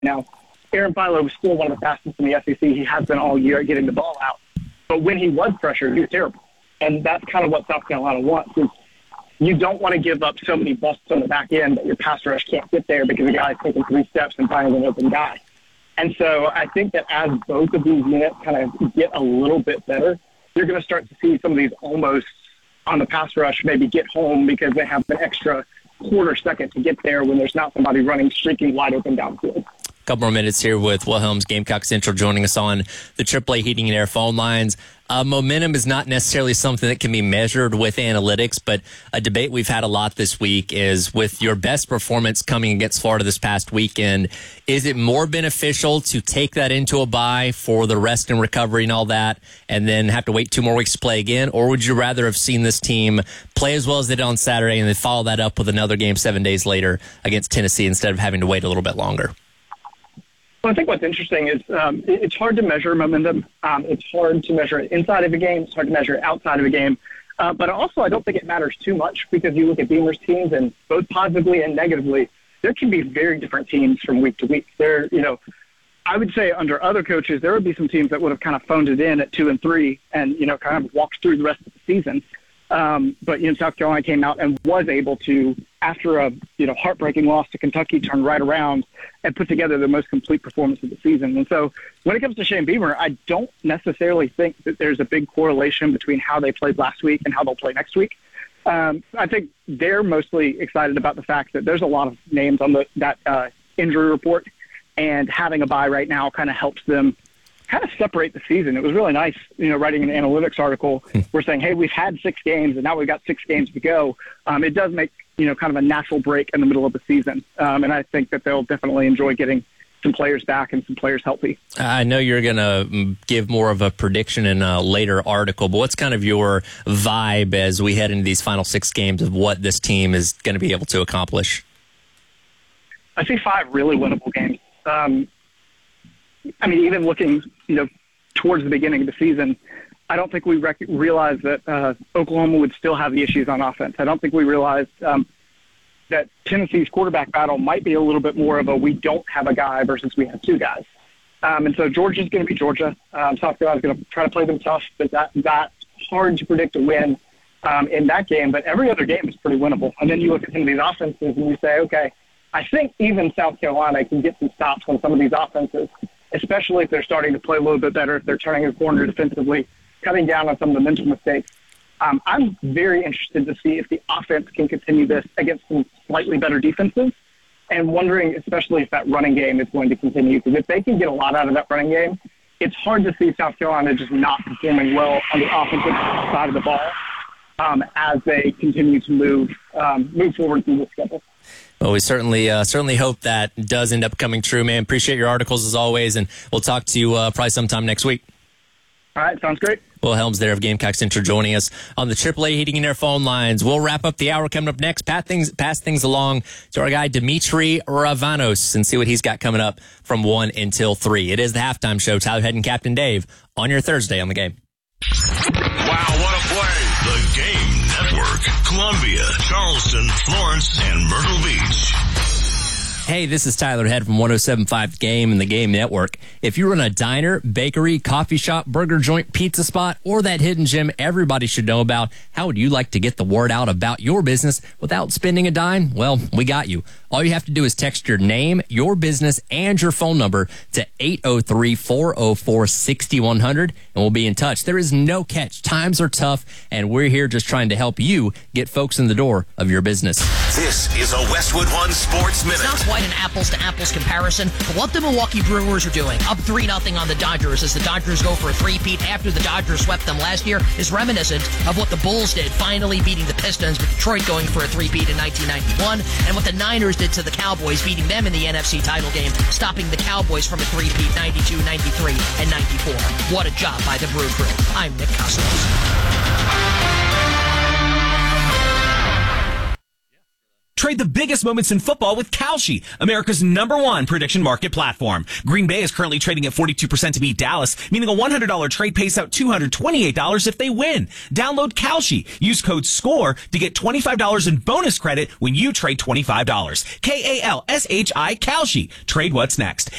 now. Aaron Philo was still one of the fastest in the SEC. He has been all year getting the ball out. But when he was pressured, he was terrible. And that's kind of what South Carolina wants. Is you don't want to give up so many busts on the back end that your pass rush can't get there because the guy's taking 3 steps and finding an open guy. And so I think that as both of these units kind of get a little bit better, you're going to start to see some of these almost on the pass rush maybe get home because they have an extra quarter second to get there when there's not somebody running, streaking wide open downfield. Couple more minutes here with Will Helms, Gamecock Central, joining us on the AAA Heating and Air phone lines. Momentum is not necessarily something that can be measured with analytics, but a debate we've had a lot this week is with your best performance coming against Florida this past weekend, is it more beneficial to take that into a bye for the rest and recovery and all that and then have to wait 2 more weeks to play again? Or would you rather have seen this team play as well as they did on Saturday and then follow that up with another game 7 days later against Tennessee instead of having to wait a little bit longer? Well, I think what's interesting is it's hard to measure momentum. It's hard to measure it inside of a game. It's hard to measure it outside of a game. But also, I don't think it matters too much because you look at Beamer's teams, and both positively and negatively, there can be very different teams from week to week. I would say under other coaches, there would be some teams that would have kind of phoned it in at 2-3 and, kind of walked through the rest of the season. But South Carolina came out and was able to, after a heartbreaking loss to Kentucky, turn right around and put together the most complete performance of the season. And so when it comes to Shane Beamer, I don't necessarily think that there's a big correlation between how they played last week and how they'll play next week. I think they're mostly excited about the fact that there's a lot of names on that injury report, and having a bye right now kind of helps them kind of separate the season. It was really nice, writing an analytics article. We're saying, hey, we've had 6 games and now we've got 6 games to go. It does make, kind of a natural break in the middle of the season. And I think that they'll definitely enjoy getting some players back and some players healthy. I know you're going to give more of a prediction in a later article, but what's kind of your vibe as we head into these final 6 games of what this team is going to be able to accomplish? I see 5 really winnable games. Even looking, towards the beginning of the season, I don't think we realized that Oklahoma would still have the issues on offense. I don't think we realized that Tennessee's quarterback battle might be a little bit more of a we don't have a guy versus we have 2 guys. And so Georgia's going to be Georgia. South Carolina's going to try to play them tough, but that's hard to predict a win in that game. But every other game is pretty winnable. And then you look at some of these offenses and you say, okay, I think even South Carolina can get some stops on some of these offenses, especially if they're starting to play a little bit better, if they're turning a corner defensively, cutting down on some of the mental mistakes. I'm very interested to see if the offense can continue this against some slightly better defenses, and wondering especially if that running game is going to continue. Because if they can get a lot out of that running game, it's hard to see South Carolina just not performing well on the offensive side of the ball as they continue to move forward through the schedule. Well, we certainly hope that does end up coming true, man. Appreciate your articles as always, and we'll talk to you probably sometime next week. All right, sounds great. Will Helms there of Gamecock Central joining us on the AAA Heating and Air phone lines. We'll wrap up the hour coming up next. Pass things along to our guy, Dimitri Ravanos, and see what he's got coming up from 1 until 3. It is the halftime show. Tyler Head and Captain Dave on your Thursday on the game. Wow, what a play. The Game Network. Columbia, Charleston, Florence, and Myrtle Beach. Hey, this is Tyler Head from 107.5 Game and the Game Network. If you run a diner, bakery, coffee shop, burger joint, pizza spot, or that hidden gem everybody should know about, how would you like to get the word out about your business without spending a dime? Well, we got you. All you have to do is text your name, your business, and your phone number to 803-404-6100, and we'll be in touch. There is no catch. Times are tough, and we're here just trying to help you get folks in the door of your business. This is a Westwood One Sports Minute. It's not quite an apples-to-apples comparison, but what the Milwaukee Brewers are doing, up 3-0 on the Dodgers as the Dodgers go for a three-peat after the Dodgers swept them last year, is reminiscent of what the Bulls did, finally beating the Pistons, with Detroit going for a three-peat in 1991, and what the Niners did to the Cowboys, beating them in the NFC title game, stopping the Cowboys from a three-peat 92, 93, and 94. What a job by the Brew Crew. I'm Nick Costos. Trade the biggest moments in football with Kalshi, America's #1 prediction market platform. Green Bay is currently trading at 42% to beat Dallas, meaning a $100 trade pays out $228 if they win. Download Kalshi. Use code SCORE to get $25 in bonus credit when you trade $25. KALSHI Kalshi. Trade what's next.